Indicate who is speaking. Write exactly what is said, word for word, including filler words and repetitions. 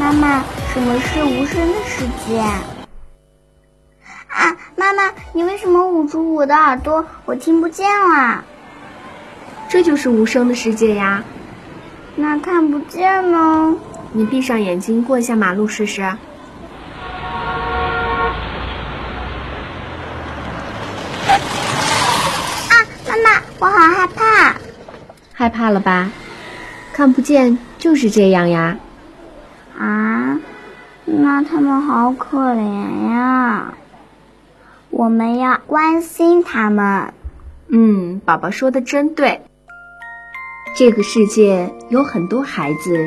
Speaker 1: 妈妈，什么是无声的世界？啊，妈妈，你为什么捂住我的耳朵？我听不见了。
Speaker 2: 这就是无声的世界呀。
Speaker 1: 那看不见呢？
Speaker 2: 你闭上眼睛过一下马路试试。啊，
Speaker 1: 妈妈，我好害怕。
Speaker 2: 害怕了吧？看不见就是这样呀。
Speaker 1: 啊，那他们好可怜呀。我们要关心他们。
Speaker 2: 嗯，宝宝说的真对。这个世界有很多孩子